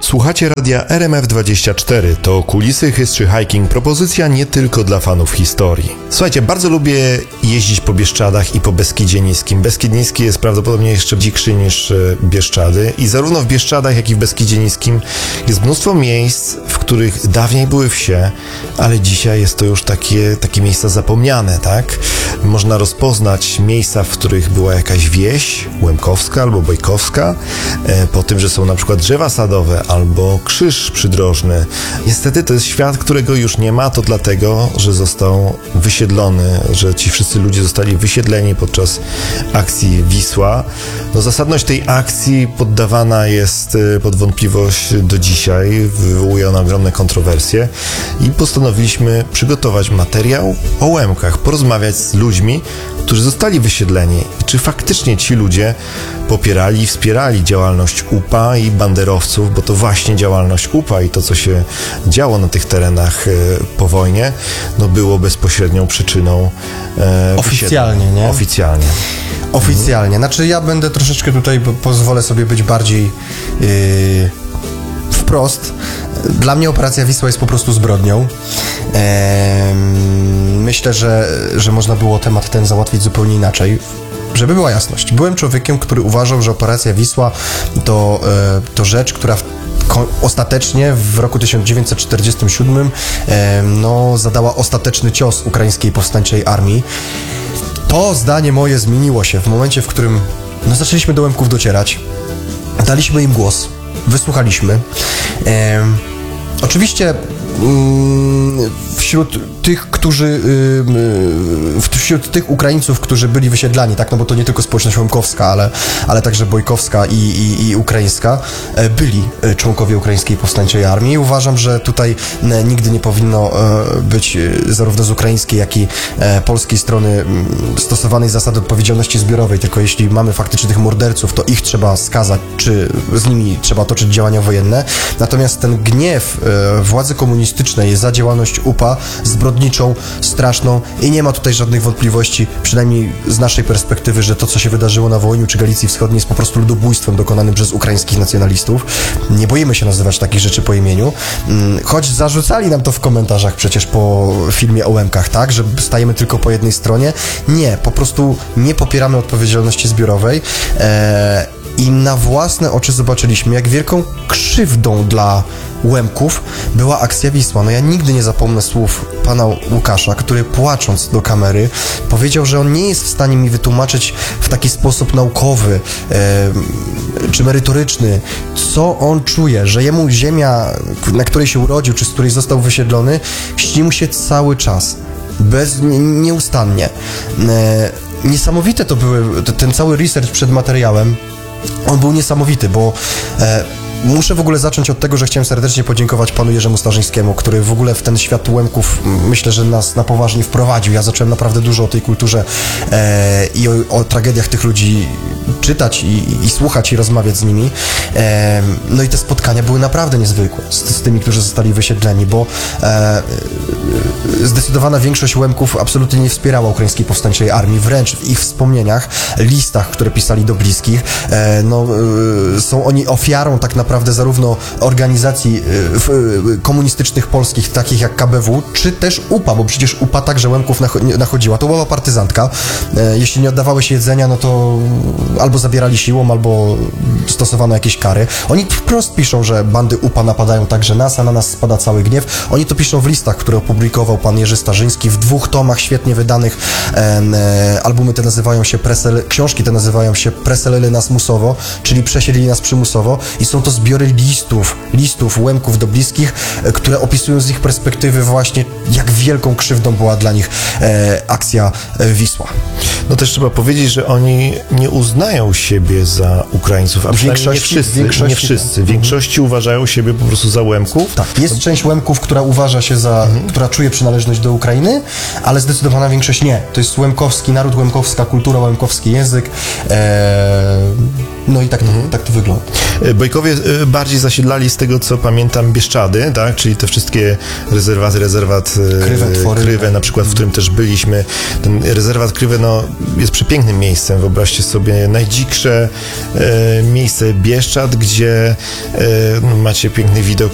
Słuchacie radia RMF24. To Kulisy History Hiking. Propozycja nie tylko dla fanów historii. Słuchajcie, bardzo lubię jeździć po Bieszczadach i po Beskidzie Niskim. Beskid Niski jest prawdopodobnie jeszcze dzikszy niż Bieszczady. I zarówno w Bieszczadach, jak i w Beskidzie Niskim jest mnóstwo miejsc, w których dawniej były wsie, ale dzisiaj jest to już takie miejsca zapomniane, tak? Można rozpoznać miejsca, w których była jakaś wieś, Łemkowska albo Bojkowska, po tym, że są na przykład drzewa sadowe albo krzyż przydrożny. Niestety to jest świat, którego już nie ma, to dlatego, że został wysiedlony, że ci wszyscy ludzie zostali wysiedleni podczas akcji Wisła. No, zasadność tej akcji poddawana jest pod wątpliwość do dzisiaj, wywołuje ona ogromne kontrowersje i postanowiliśmy przygotować materiał o Łemkach, porozmawiać z ludźmi, którzy zostali wysiedleni i czy faktycznie ci ludzie popierali i wspierali działalność UPA i banderowców, bo to właśnie działalność UPA i to, co się działo na tych terenach po wojnie, no było bezpośrednią przyczyną oficjalnie, nie? Oficjalnie. Znaczy ja będę troszeczkę tutaj, pozwolę sobie być bardziej wprost. Dla mnie operacja Wisła jest po prostu zbrodnią. Myślę, że można było temat ten załatwić zupełnie inaczej. Żeby była jasność, byłem człowiekiem, który uważał, że operacja Wisła to rzecz, która ostatecznie w roku 1947 zadała ostateczny cios ukraińskiej powstańczej armii. To zdanie moje zmieniło się w momencie, w którym zaczęliśmy do Łemków docierać, daliśmy im głos, wysłuchaliśmy. Oczywiście wśród tych Ukraińców, którzy byli wysiedlani, tak, no bo to nie tylko społeczność łemkowska, ale także bojkowska i ukraińska, byli członkowie ukraińskiej powstańczej armii. Uważam, że tutaj nigdy nie powinno być zarówno z ukraińskiej, jak i polskiej strony stosowanej zasady odpowiedzialności zbiorowej, tylko jeśli mamy faktycznie tych morderców, to ich trzeba skazać, czy z nimi trzeba toczyć działania wojenne. Natomiast ten gniew władzy komunistycznej za działalność UPA zbrodniczą, straszną i nie ma tutaj żadnych wątpliwości, przynajmniej z naszej perspektywy, że to, co się wydarzyło na Wołyniu czy Galicji Wschodniej jest po prostu ludobójstwem dokonanym przez ukraińskich nacjonalistów. Nie boimy się nazywać takich rzeczy po imieniu, choć zarzucali nam to w komentarzach przecież po filmie o Łemkach, tak, że stajemy tylko po jednej stronie. Nie, po prostu nie popieramy odpowiedzialności zbiorowej i na własne oczy zobaczyliśmy, jak wielką krzywdą dla Łemków była akcja Wisła. No ja nigdy nie zapomnę słów pana Łukasza, który płacząc do kamery powiedział, że on nie jest w stanie mi wytłumaczyć w taki sposób naukowy czy merytoryczny, co on czuje, że jemu ziemia, na której się urodził, czy z której został wysiedlony, śni mu się cały czas. Nieustannie. Niesamowite to były, ten cały research przed materiałem, on był niesamowity, bo muszę w ogóle zacząć od tego, że chciałem serdecznie podziękować panu Jerzemu Starzyńskiemu, który w ogóle w ten świat Łemków, myślę, że nas na poważnie wprowadził. Ja zacząłem naprawdę dużo o tej kulturze i o tragediach tych ludzi czytać i słuchać i rozmawiać z nimi. No i te spotkania były naprawdę niezwykłe z tymi, którzy zostali wysiedleni, bo zdecydowana większość Łemków absolutnie nie wspierała ukraińskiej powstańczej armii, wręcz w ich wspomnieniach, listach, które pisali do bliskich, są oni ofiarą tak naprawdę zarówno organizacji komunistycznych polskich, takich jak KBW, czy też UPA, bo przecież UPA także Łemków nachodziła. To była partyzantka. Jeśli nie oddawały się jedzenia, no to albo zabierali siłą, albo stosowano jakieś kary. Oni wprost piszą, że bandy UPA napadają także nas, a na nas spada cały gniew. Oni to piszą w listach, które opublikował pan Jerzy Starzyński w 2 tomach świetnie wydanych. Albumy te nazywają się książki te nazywają się Preselili nas musowo, czyli przesiedlili nas przymusowo i są to zbiory listów Łemków do bliskich, które opisują z ich perspektywy właśnie, jak wielką krzywdą była dla nich akcja Wisła. No też trzeba powiedzieć, że oni nie uznają siebie za Ukraińców, a przynajmniej nie wszyscy. W większości uważają siebie po prostu za Łemków. Tak, jest część Łemków, która uważa się która czuje przynależność do Ukrainy, ale zdecydowana większość nie. To jest łemkowski naród, łemkowska kultura, łemkowski język. No i tak to wygląda. Bojkowie bardziej zasiedlali, z tego co pamiętam, Bieszczady, tak? Czyli te wszystkie rezerwat Krywe, na przykład, w którym też byliśmy. Ten rezerwat Krywe jest przepięknym miejscem. Wyobraźcie sobie najdziksze miejsce Bieszczad, gdzie macie piękny widok